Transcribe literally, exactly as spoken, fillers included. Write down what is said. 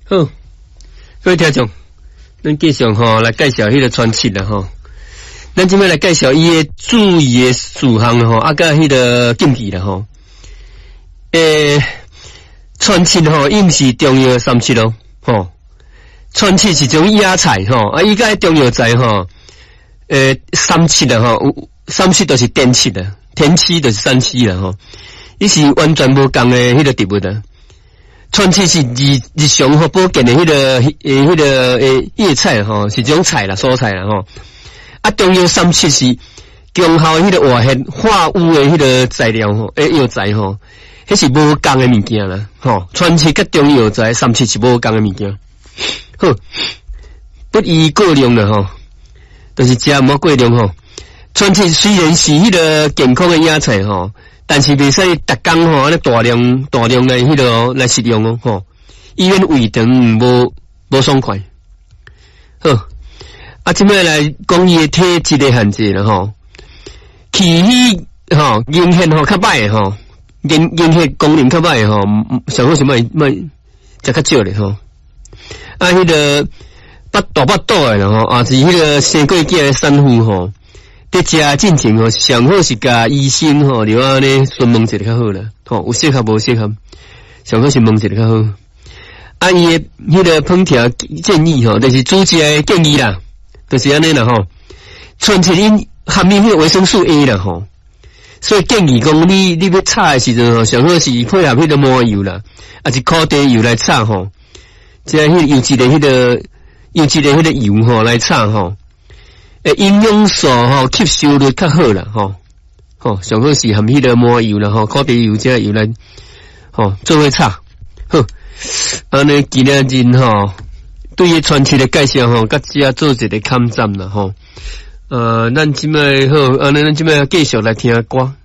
好，各位听众，咱继续吼来介绍迄个传奇啦吼。咱今摆来介绍伊诶注意诶事项吼，啊，甲迄个禁忌啦吼。诶，传奇吼，伊毋是中药三七咯，吼。传奇是种野菜吼，啊，伊甲中药材吼，诶，三七啦吼，三七就是天七啦，天七就是三七啦吼。伊是完全无共诶迄个植物的。传奇是日日常吼保健的迄、那个诶迄、那个诶叶菜吼，是种菜啦蔬菜啦吼。啊，中药三七是功效迄个活血化瘀的迄个材料吼，诶药材吼，迄是无共的物件啦吼。传奇甲中药材三七是无共的物件。好，不宜过量啦吼，就是食毋好过量吼。传奇虽然是迄个健康的野菜吼。但是袂使逐工吼，安尼大量大量来迄个来食用哦吼，以免胃肠无无爽快。好，啊，即摆来讲伊诶体质诶限制啦吼，气血吼凝血吼较歹诶吼，凝凝血功能较歹诶吼，上好是莫莫食较少咧吼。啊，迄、那个腹大腹肚诶啦吼，啊是迄个生过囝诶产妇吼。在食进前吼，上好是甲医生吼，就安尼询问一下较好啦。吼，有适合无适合，上好是问一下较好。啊，伊诶迄个烹调建议吼，就是煮食诶建议啦，就是安尼啦吼。传奇因含有迄个维生素 A 啦吼，所以建议讲你你要炒诶时阵吼，上好是配合迄个麻油啦，啊是烤地油来炒吼，即个迄个优质诶迄个优质诶迄个油吼来炒吼。诶，营养素吼吸收率较好啦，吼，吼上好是含迄个麻油啦，吼，烤地油这油来，吼做伙炒，好，安尼今日日吼，对于传奇的介绍吼，甲只做一个勘站啦，吼，呃，咱即摆好，安尼咱即摆继续来听歌。